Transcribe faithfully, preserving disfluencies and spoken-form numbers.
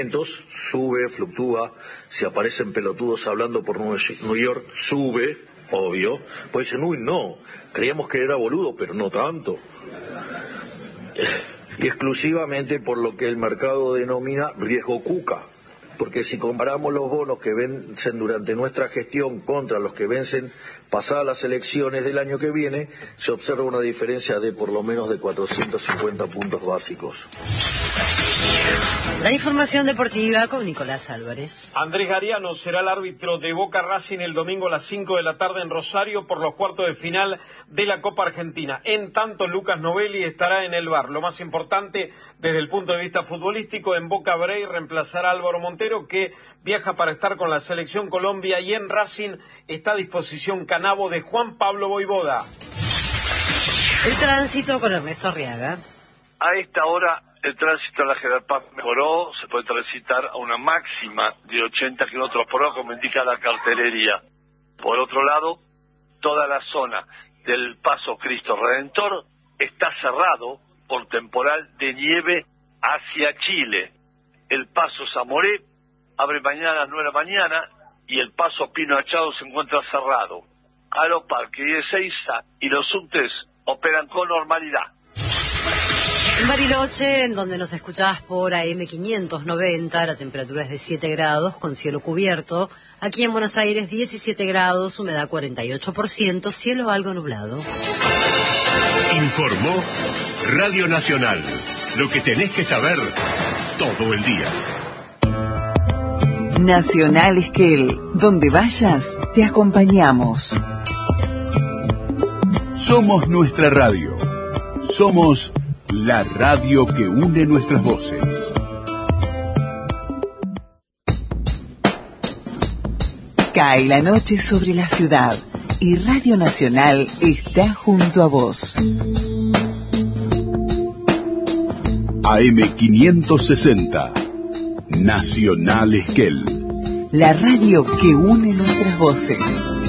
Sube, fluctúa, si aparecen pelotudos hablando por New York, sube, obvio, pues dicen, uy, no, creíamos que era boludo, pero no tanto. Y exclusivamente por lo que el mercado denomina riesgo cuca, porque si comparamos los bonos que vencen durante nuestra gestión contra los que vencen pasadas las elecciones del año que viene, se observa una diferencia de por lo menos de cuatrocientos cincuenta puntos básicos. La información deportiva con Nicolás Álvarez. Andrés Gariano será el árbitro de Boca Racing el domingo a las cinco de la tarde en Rosario por los cuartos de final de la Copa Argentina. En tanto, Lucas Novelli estará en el V A R. Lo más importante desde el punto de vista futbolístico, en Boca Bray reemplazará a Álvaro Montero, que viaja para estar con la Selección Colombia, y en Racing está a disposición Canavo de Juan Pablo Voivoda. El tránsito con Ernesto Arriaga. A esta hora el tránsito en la General Paz mejoró, se puede transitar a una máxima de ochenta kilómetros por hora, como indica la cartelería. Por otro lado, toda la zona del Paso Cristo Redentor está cerrado por temporal de nieve hacia Chile. El Paso Zamoré abre mañana a las nueve de la mañana y el Paso Pino Achado se encuentra cerrado. Aeroparque y Ezeiza y los subtes operan con normalidad. En Bariloche, en donde nos escuchabas por A M quinientos noventa, la temperatura es de siete grados con cielo cubierto. Aquí en Buenos Aires, diecisiete grados, humedad cuarenta y ocho por ciento, cielo algo nublado. Informó Radio Nacional. Lo que tenés que saber todo el día. Nacional Esquel, donde vayas, te acompañamos. Somos nuestra radio. Somos la radio que une nuestras voces. Cae la noche sobre la ciudad y Radio Nacional está junto a vos. A M quinientos sesenta, Nacional Esquel. La radio que une nuestras voces.